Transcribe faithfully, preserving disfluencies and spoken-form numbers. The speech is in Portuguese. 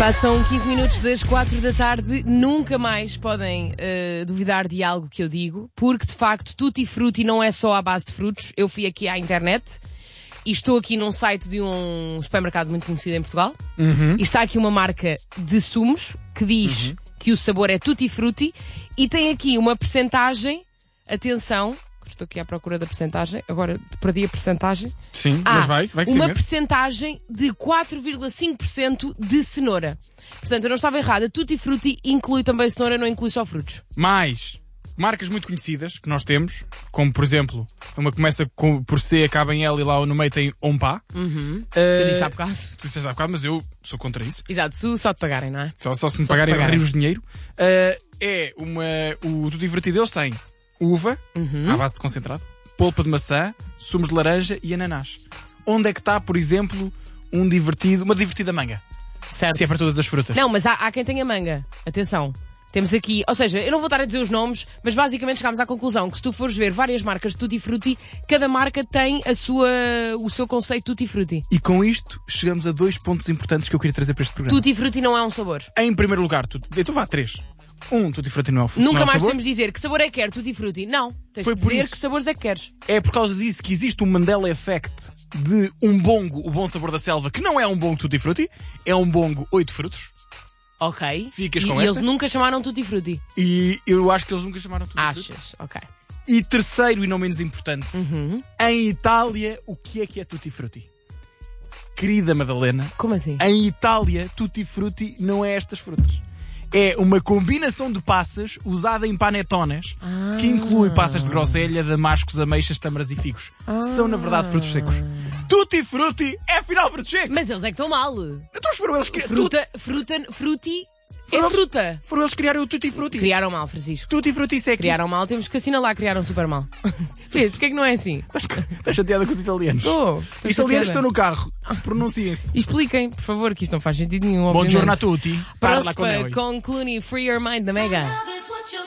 Passam quinze minutos das quatro da tarde. Nunca mais podem uh, duvidar de algo que eu digo, porque de facto Tutti Frutti não é só à base de frutos. Eu fui aqui à internet e estou aqui num site de um supermercado muito conhecido em Portugal. Uhum. E está aqui uma marca de sumos que diz uhum. que o sabor é Tutti Frutti e tem aqui uma percentagem, atenção, estou aqui à procura da percentagem, agora perdi a percentagem. Sim, ah, mas vai, vai que uma sim percentagem de quatro vírgula cinco por cento de cenoura. Portanto, eu não estava errada. Tutti Frutti inclui também cenoura, não inclui só frutos. Mais marcas muito conhecidas que nós temos, como por exemplo, uma que começa com, por C, acaba em L e lá no meio tem Ompá. Uhum. Uh, eu disse há bocado. Tu disseste há bocado, mas eu sou contra isso. Exato, se só te pagarem, não é? Só, só se me só pagarem, pagarem. rir de dinheiro. Uh, é uma. O Tutti Frutti deles tem uva, uhum. à base de concentrado, polpa de maçã, sumos de laranja e ananás. Onde é que está, por exemplo, um divertido, uma divertida manga? Certo. Se é para todas as frutas. Não, mas há, há quem tenha manga. Atenção. Temos aqui, ou seja, eu não vou estar a dizer os nomes, mas basicamente chegámos à conclusão que se tu fores ver várias marcas de Tutti Frutti, cada marca tem a sua, o seu conceito Tutti Frutti. E com isto chegamos a dois pontos importantes que eu queria trazer para este programa. Tutti Frutti não é um sabor. Em primeiro lugar, tu, então vá três. Um, Tutti Frutti não é um fruto. Nunca não é um mais sabor. podemos dizer que sabor é que quer Tutti Frutti. Não. Tens Foi de por dizer isso. que sabores é que queres. É por causa disso que existe um Mandela Effect de um bongo, o bom sabor da selva, que não é um bongo Tutti Frutti, é um bongo oito frutos. Ok. Ficas e, com e esta? eles nunca chamaram Tutti Frutti. E eu acho que eles nunca chamaram Tutti Frutti. Achas? Ok. E terceiro e não menos importante, Uhum. em Itália, o que é que é Tutti Frutti? Querida Madalena, Como assim? em Itália, Tutti Frutti não é estas frutas. É uma combinação de passas usada em panetones, ah. que inclui passas de groselha, damascos, ameixas, tâmaras e figos. Ah. São, na verdade, frutos secos. Tutti Frutti é afinal frutos secos! Mas eles é que estão mal. Então foram eles que... Fruta, fruta, frutti é Foram eles- fruta. Foram eles que criaram o Tutti Frutti. Criaram mal, Francisco. Tutti Frutti seco. Criaram mal, temos que assinalar, criaram super mal. Vês, porque é que não é assim? Estás chateada com os italianos? Estou. Os italianos estão no carro. Pronunciem-se. Expliquem, por favor, que isto não faz sentido nenhum. Buongiorno a obviamente. tutti. Parla con Próxima noi. com Clooney, Free Your Mind da Mega.